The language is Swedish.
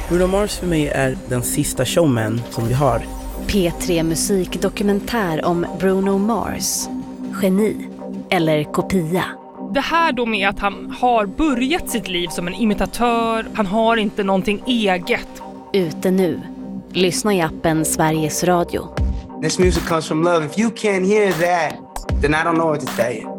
Bruno Mars för mig är den sista showman som vi har. P3 musikdokumentär om Bruno Mars. Geni eller kopia. Det här då med att han har börjat sitt liv som en imitatör. Han har inte någonting eget. Ute nu. Lyssna i appen Sveriges Radio. This music comes from love. If you can't hear that, then I don't know what to tell you.